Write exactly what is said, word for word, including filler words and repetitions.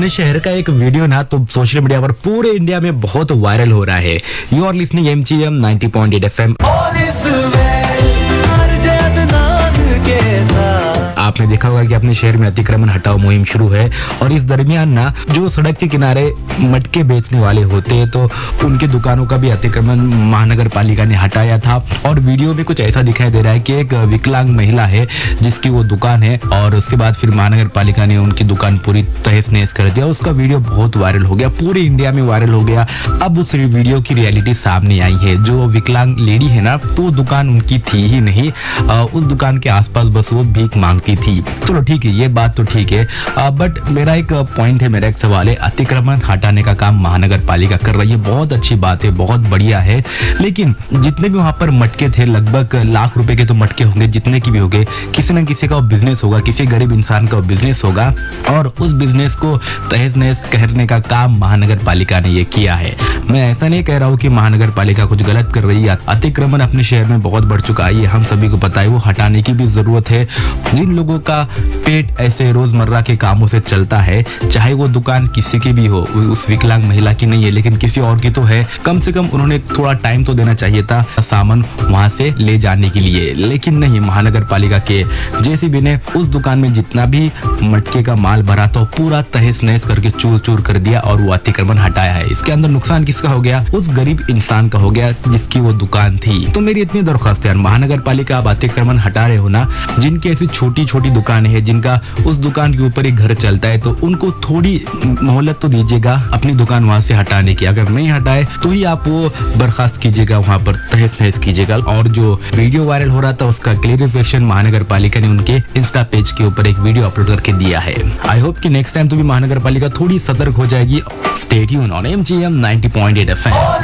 अपने शहर का एक वीडियो ना तो सोशल मीडिया पर पूरे इंडिया में बहुत वायरल हो रहा है। You are listening M G M ninety point eight F M. आपने देखा होगा कि अपने शहर में अतिक्रमण हटाओ मुहिम शुरू है और इस दरमियान ना जो सड़क के किनारे मटके बेचने वाले होते हैं तो उनके दुकानों का भी अतिक्रमण महानगर पालिका ने हटाया था। और वीडियो में कुछ ऐसा दिखाई दे रहा है कि एक विकलांग महिला है जिसकी वो दुकान है और उसके बाद फिर महानगर पालिका ने उनकी दुकान पूरी तहस नहस कर दिया। उसका वीडियो बहुत वायरल हो गया, पूरे इंडिया में वायरल हो गया। अब उस वीडियो की रियलिटी सामने आई है। जो विकलांग लेडी है ना तो दुकान उनकी थी ही नहीं, उस दुकान के आसपास बस वो भीख मांगती थी। चलो ठीक है, ये बात तो ठीक है, बट मेरा एक पॉइंट है, मेरा एक सवाल है। अतिक्रमण हटाने का काम महानगर पालिका कर रही है, बहुत अच्छी बात है, बहुत बढ़िया है। लेकिन जितने भी वहां पर मटके थे, लगभग लाख रुपए के तो मटके होंगे, जितने की भी होंगे, किसी न किसी का बिजनेस होगा, किसी गरीब इंसान का बिजनेस होगा और उस बिजनेस को तहस नहस करने का काम महानगर पालिका ने ये किया है। मैं ऐसा नहीं कह रहा हूँ कि महानगर पालिका कुछ गलत कर रही है। अतिक्रमण अपने शहर में बहुत बढ़ चुका है, ये हम सभी को पता है, वो हटाने की भी जरूरत है। जिन लोगों का पेट ऐसे रोजमर्रा के कामों से चलता है, चाहे वो दुकान किसी की भी हो, उस विकलांग महिला की नहीं है लेकिन किसी और की तो है, कम से कम उन्होंने थोड़ा टाइम तो देना चाहिए था सामान वहां से ले जाने के लिए। लेकिन नहीं, महानगर पालिका के जेसीबी ने उस दुकान में जितना भी मटके का माल भरा था पूरा तहस नहस करके चूर चूर कर दिया और वो अतिक्रमण हटाया है। इसके अंदर नुकसान किसका हो गया? उस गरीब इंसान का हो गया जिसकी वो दुकान थी। तो मेरी इतनी दरख्वास्त है, महानगर पालिका आप अतिक्रमण हटा रहे हो ना, जिनकी ऐसी छोटी छोटी दुकानें हैं, जिनका उस दुकान के ऊपर ही घर चलता है, तो उनको थोड़ी मोहलत तो दीजिएगा अपनी दुकान वहां से हटाने की। अगर नहीं हटाए तो ही आप वो बर्खास्त कीजिएगा, वहां पर तहस नहस कीजिएगा। और जो वीडियो वायरल हो रहा था उसका क्लियरिफिकेशन महानगर पालिका ने उनके इंस्टा पेज के ऊपर एक वीडियो अपलोड करके दिया है। आई होप कि नेक्स्ट टाइम तो भी महानगर पालिका थोड़ी सतर्क हो जाएगी। Stay tune on M G M ninety point eight F M.